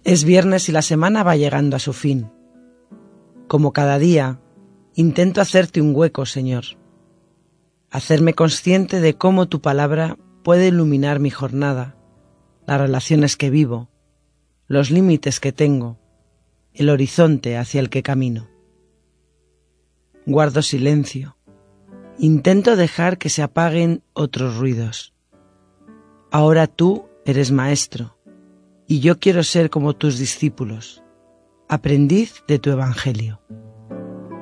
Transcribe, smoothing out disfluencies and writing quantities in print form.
Es viernes y la semana va llegando a su fin. Como cada día, intento hacerte un hueco, Señor. Hacerme consciente de cómo tu palabra puede iluminar mi jornada, las relaciones que vivo, los límites que tengo, el horizonte hacia el que camino. Guardo silencio. Intento dejar que se apaguen otros ruidos. Ahora tú eres maestro, y yo quiero ser como tus discípulos, aprendiz de tu evangelio.